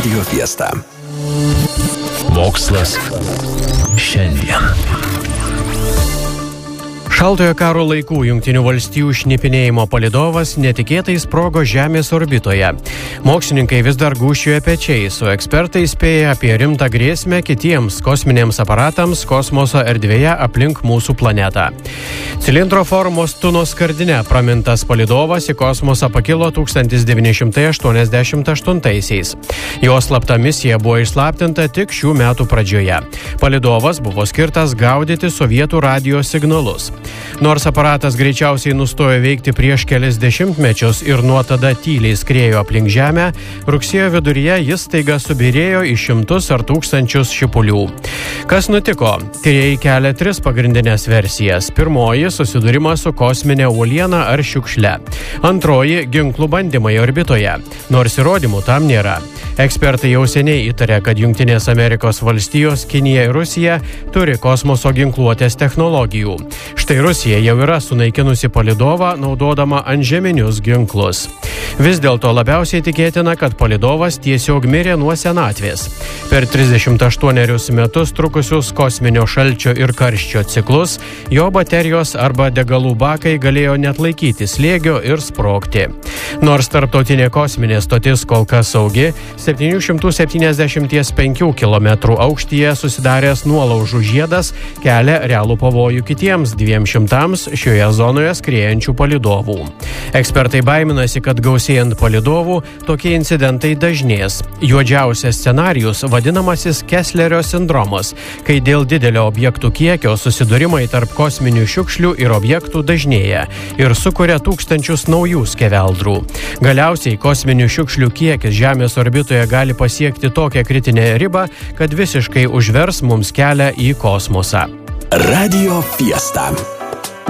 Radio Fiesta. Mokslas šiandien. Šaltojo karo laikų Jungtinių valstijų šnipinėjimo palydovas netikėtai sprogo Žemės orbitoje. Mokslininkai vis dar gūžčioja pečiais, o ekspertai spėja apie rimtą grėsmę kitiems kosminiams aparatams kosmoso erdvėje aplink mūsų planetą. Cilindro formos Tuno skardine pramintas palydovas į kosmosą pakilo 1988-aisiais. Jo slapta misija buvo išslaptinta tik šių metų pradžioje. Palydovas buvo skirtas gaudyti sovietų radijo signalus. Nors aparatas greičiausiai nustojo veikti prieš kelias dešimtmečius ir nuo tada tyliai skriejo aplink Žemę, rugsėjo viduryje jis staiga subyrėjo į šimtus ar tūkstančius šipulių. Kas nutiko? Tyrėjai kelia 3 pagrindinės versijas. Pirmoji – susidūrimas su kosminė uoliena ar šiukšle. Antroji – ginklų bandymai orbitoje, nors įrodymų tam nėra. Ekspertai jau seniai įtarė, kad Jungtinės Amerikos valstijos, Kinija ir Rusija turi kosmoso ginkluotės technologijų. Štai Rusija jau yra sunaikinusi palydovą, naudodama antžeminius ginklus. Vis dėlto labiausiai tikėtina, kad palydovas tiesiog mirė nuo senatvės. Per 38 metus trukusius kosminio šalčio ir karščio ciklus, jo baterijos arba degalų bakai galėjo net laikyti slėgio ir sprogti. Nors tarptautinė kosminė stotis kol kas saugi, 775 km aukštyje susidaręs nuolaužų žiedas kelia realų pavojų kitiems 200 šioje zonoje skriejančių palydovų. Ekspertai baiminasi, kad gausėjant palydovų, tokie incidentai dažnės. Juodžiausias scenarijus vadinamasis Kesslerio sindromas, kai dėl didelio objektų kiekio susidūrimai tarp kosminių šiukšlių ir objektų dažnėja ir sukuria tūkstančius naujų skeveldrų. Galiausiai kosminių šiukšlių kiekis Žemės orbitoje gali pasiekti tokią kritinę ribą, kad visiškai užvers mums kelią į kosmosą. Radio Fiesta.